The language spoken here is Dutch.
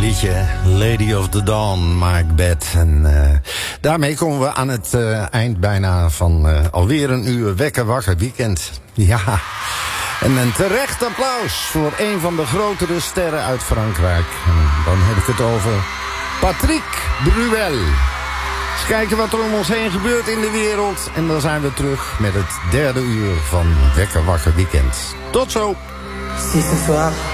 liedje, Lady of the Dawn, Macbeth. En daarmee komen we aan het eind bijna van alweer een uur Wekker Wakker Weekend. Ja, en een terecht applaus voor een van de grotere sterren uit Frankrijk. En dan heb ik het over Patrick Bruel. Eens kijken wat er om ons heen gebeurt in de wereld. En dan zijn we terug met het derde uur van Wekker Wakker Weekend. Tot zo! Si ce soir